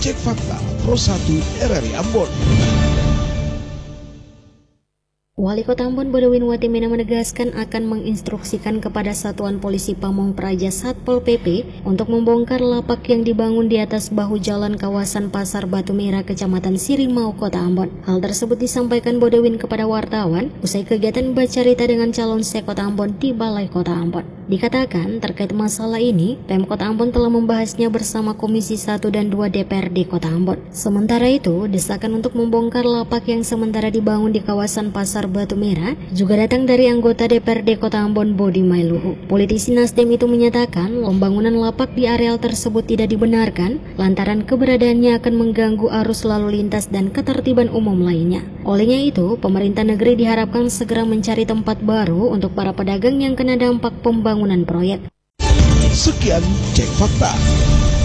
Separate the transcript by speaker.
Speaker 1: Cek Fakta Pro 1 RRI Ambon.
Speaker 2: Wali Kota Ambon Bodewin Watimena menegaskan akan menginstruksikan kepada Satuan Polisi Pamong Praja Satpol PP untuk membongkar lapak yang dibangun di atas bahu jalan kawasan Pasar Batu Merah, Kecamatan Sirimau, Kota Ambon. Hal tersebut disampaikan Bodewin kepada wartawan usai kegiatan bacarita dengan calon Sekota Ambon di Balai Kota Ambon. Dikatakan terkait masalah ini, Pemkot Ambon telah membahasnya bersama Komisi 1 dan 2 DPRD Kota Ambon. Sementara itu, desakan untuk membongkar lapak yang sementara dibangun di kawasan Pasar Batu Merah juga datang dari anggota DPRD Kota Ambon Bodi Mailuhu. Politisi Nasdem itu menyatakan pembangunan lapak di areal tersebut tidak dibenarkan lantaran keberadaannya akan mengganggu arus lalu lintas dan ketertiban umum lainnya. Olehnya itu, pemerintah negeri diharapkan segera mencari tempat baru untuk para pedagang yang kena dampak pembangunan proyek.
Speaker 1: Sekian Cek Fakta.